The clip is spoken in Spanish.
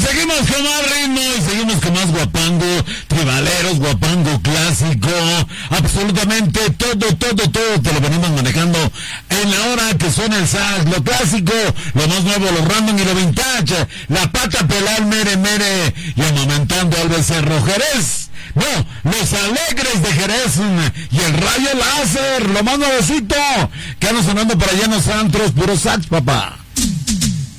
seguimos con más ritmo y seguimos con más guapango, tribaleros, guapango clásico, absolutamente todo te lo venimos manejando en la hora que suena el sax, lo clásico, lo más nuevo, lo random y lo vintage, la pata pelal, mere, y amamentando al becerro Jerez. No, los alegres de Jerez y el rayo láser, lo más nuevecito, que anda sonando por allá en los antros, puro sax, papá.